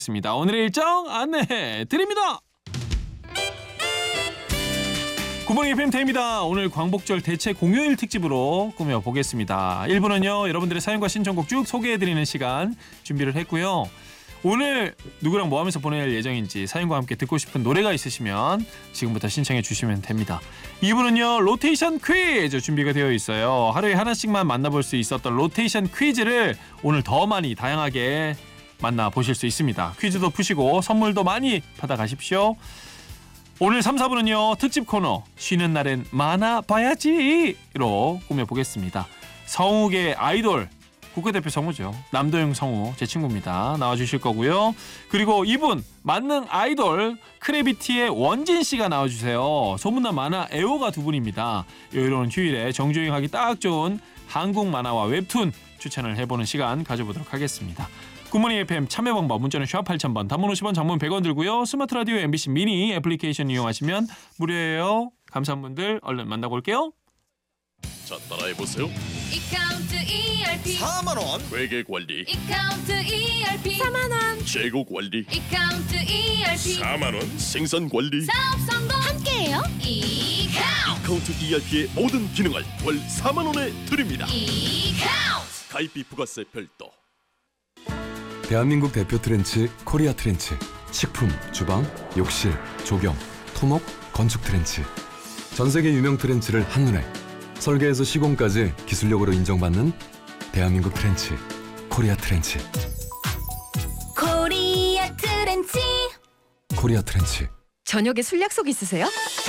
있습니다. 오늘의 일정 안내해 드립니다. 굿모닝 FM 태입니다. 오늘 광복절 대체 공휴일 특집으로 꾸며보겠습니다. 1부는요. 여러분들의 사연과 신청곡 쭉 소개해드리는 시간 준비를 했고요. 오늘 누구랑 뭐 하면서 보낼 예정인지 사연과 함께 듣고 싶은 노래가 있으시면 지금부터 신청해 주시면 됩니다. 2부는요. 로테이션 퀴즈 준비가 되어 있어요. 하루에 하나씩만 만나볼 수 있었던 로테이션 퀴즈를 오늘 더 많이 다양하게 만나보실 수 있습니다. 퀴즈도 푸시고 선물도 많이 받아가십시오. 오늘 3, 4부는요. 특집 코너 쉬는 날엔 만화 봐야지로 꾸며보겠습니다. 성우계 아이돌 국가대표 성우죠. 남도영 성우 제 친구입니다. 나와주실 거고요. 그리고 이분 만능 아이돌 크래비티의 원진 씨가 나와주세요. 소문난 만화 애호가 두 분입니다. 여유로운 휴일에 정주행하기 딱 좋은 한국 만화와 웹툰 추천을 해보는 시간 가져보도록 하겠습니다. 굿모닝 FM 참여 방법 문자는 샵 8000번 단문 50원 장문 100원 들고요. 스마트 라디오 MBC 미니 애플리케이션 이용하시면 무료예요. 감사한 분들 얼른 만나고 올게요. 자, 따라해보세요. 이카운트 ERP 4만원 회계관리, 이카운트 ERP 4만원 재고관리, 이카운트 ERP 4만원 생산관리. 사업 성공 함께해요. 이카운트 카운트 ERP의 모든 기능을 월 4만원에 드립니다. 이카운트 가입비 부가세 별도. 대한민국 대표 트렌치 코리아 트렌치. 식품, 주방, 욕실, 조경, 토목, 건축 트렌치. 전 세계 유명 트렌치를 한눈에 설계에서 시공까지 기술력으로 인정받는 대한민국 트렌치 코리아 트렌치. 코리아 트렌치. 코리아 트렌치. 저녁에 술 약속 있으세요?